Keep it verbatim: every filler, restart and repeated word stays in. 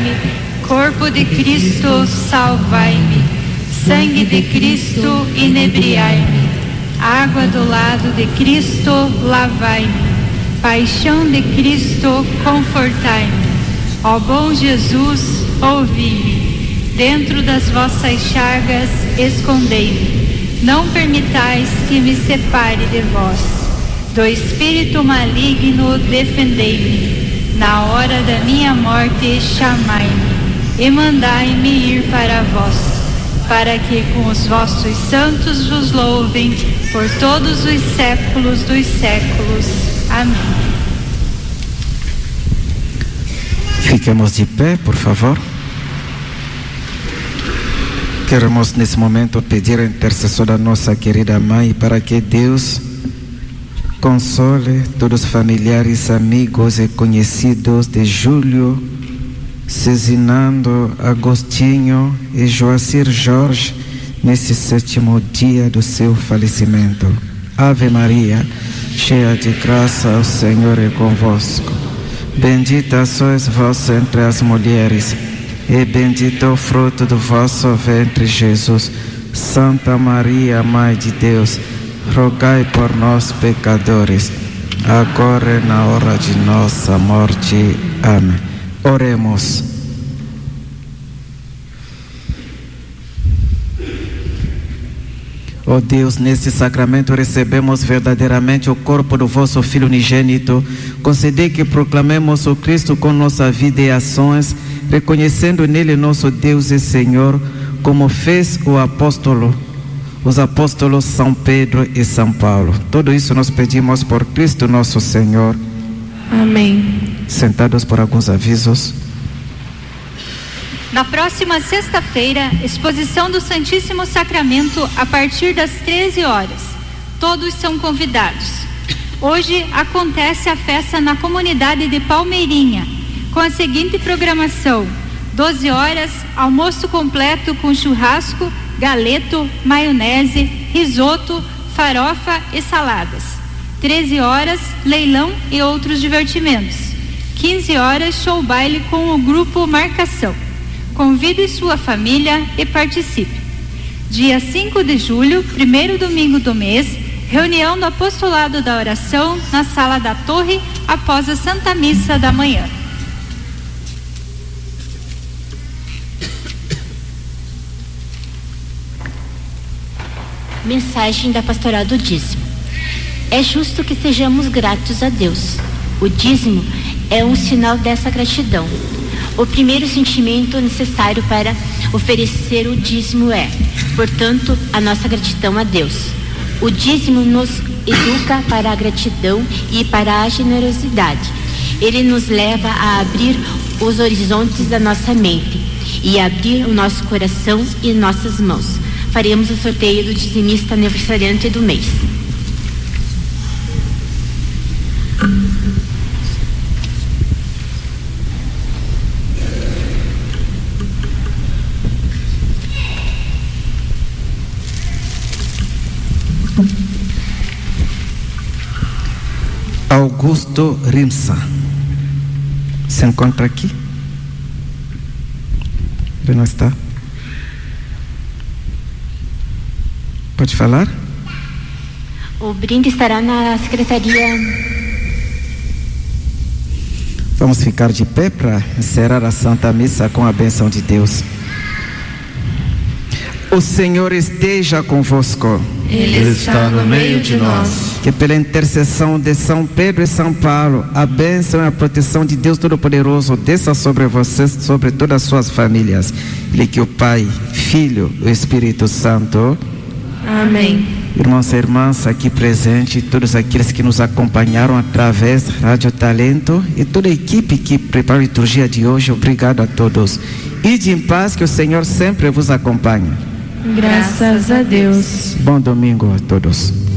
perdoai-me. Corpo de Cristo, salvai-me. Sangue de Cristo, inebriai-me. Água do lado de Cristo, lavai-me. Paixão de Cristo, confortai-me. Ó bom Jesus, ouvi-me. Dentro das vossas chagas, escondei-me. Não permitais que me separe de vós. Do espírito maligno, defendei-me. Na hora da minha morte, chamai-me. E mandai-me ir para vós, para que com os vossos santos vos louvem por todos os séculos dos séculos. Amém. Fiquemos de pé, por favor. Queremos nesse momento pedir a intercessão da nossa querida mãe para que Deus console todos os familiares, amigos e conhecidos de Júlio, Cezinando, Agostinho e Joacir Jorge nesse sétimo dia do seu falecimento. Ave Maria, cheia de graça, o Senhor é convosco. Bendita sois vós entre as mulheres, e bendito o fruto do vosso ventre, Jesus. Santa Maria, Mãe de Deus, rogai por nós, pecadores, agora e na hora de nossa morte. Amém. Oremos. Ó Deus, neste sacramento recebemos verdadeiramente o corpo do vosso Filho unigênito. Concedei que proclamemos o Cristo com nossa vida e ações, reconhecendo nele nosso Deus e Senhor, como fez o apóstolo, os apóstolos São Pedro e São Paulo. Tudo isso nós pedimos por Cristo nosso Senhor. Amém. Sentados por alguns avisos. Na próxima sexta-feira, exposição do Santíssimo Sacramento a partir das treze horas. Todos são convidados. Hoje acontece a festa na comunidade de Palmeirinha, com a seguinte programação: doze horas, almoço completo com churrasco, galeto, maionese, risoto, farofa e saladas. treze horas, leilão e outros divertimentos. quinze horas, show baile com o grupo Marcação. Convide sua família e participe. Dia cinco de julho, primeiro domingo do mês, reunião do Apostolado da Oração na Sala da Torre, após a Santa Missa da manhã. Mensagem da Pastoral do Dízimo. É justo que sejamos gratos a Deus. O dízimo é um sinal dessa gratidão. O primeiro sentimento necessário para oferecer o dízimo é, portanto, a nossa gratidão a Deus. O dízimo nos educa para a gratidão e para a generosidade. Ele nos leva a abrir os horizontes da nossa mente e abrir o nosso coração e nossas mãos. Faremos o sorteio do dizimista aniversariante do mês. Augusto Rimsa se encontra aqui? Ele não está? Pode falar? O brinde estará na secretaria. Vamos ficar de pé para encerrar a Santa Missa com a bênção de Deus. O Senhor esteja convosco. Ele está no meio de nós. Que pela intercessão de São Pedro e São Paulo, a bênção e a proteção de Deus Todo-Poderoso desça sobre vocês, sobre todas as suas famílias. E que o Pai, Filho e o Espírito Santo. Amém. Irmãos e irmãs aqui presentes, todos aqueles que nos acompanharam através da Rádio Talento e toda a equipe que preparou a liturgia de hoje, obrigado a todos. Ide em paz, que o Senhor sempre vos acompanhe. Graças a Deus. Bom domingo a todos.